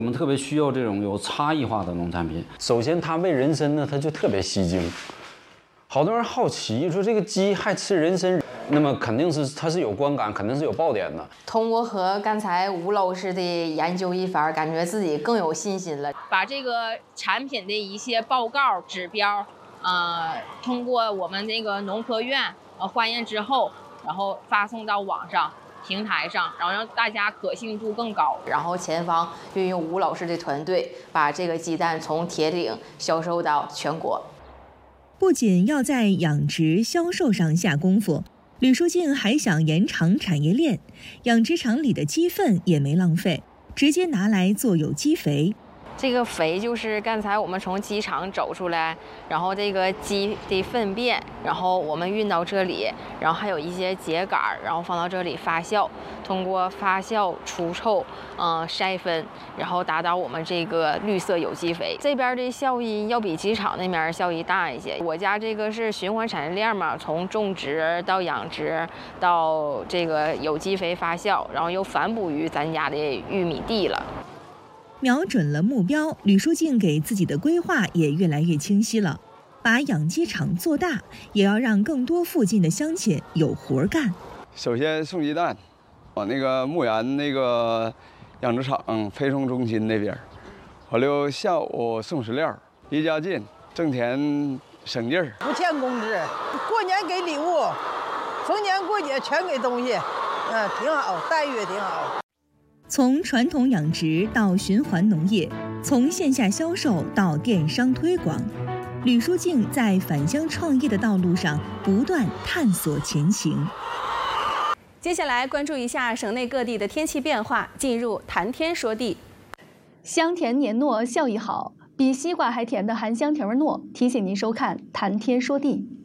我们特别需要这种有差异化的农产品。首先，它喂人参呢，它就特别吸睛。好多人好奇说，这个鸡还吃人参，那么肯定是它是有观感，肯定是有爆点的。 通过和刚才吴老师的研究一番，感觉自己更有信心了。 把这个产品的一些报告指标，通过我们这个农科院化验之后，然后发送到网上。平台上，然后让大家可信度更高。 然后前方运用吴老师的团队，把这个鸡蛋从铁岭销售到全国。 不仅要在养殖销售上下功夫，吕书静还想延长产业链，养殖场里的鸡粪也没浪费，直接拿来做有机肥。 这个肥就是刚才我们从鸡场走出来，然后这个鸡的粪便，然后我们运到这里，然后还有一些秸秆，然后放到这里发酵，通过发酵除臭，筛分，然后达到我们这个绿色有机肥。这边的效益要比鸡场那边效益大一些。我家这个是循环产业链嘛，从种植到养殖到这个有机肥发酵，然后又反哺于咱家的玉米地了。 瞄准了目标，吕书静给自己的规划也越来越清晰了。把养鸡场做大，也要让更多附近的乡亲有活干。 首先送鸡蛋，往那个牧原那个养殖场配送中心那边，完了下午送饲料，离家近，挣钱省劲儿。 不欠工资，过年给礼物，逢年过节全给东西，挺好，待遇也挺好。 从传统养殖到循环农业，从线下销售到电商推广，吕书静在返乡创业的道路上不断探索前行。 接下来关注一下省内各地的天气变化，进入谈天说地。 香甜黏糯，效益好，比西瓜还甜的含香甜糯，提醒您收看谈天说地。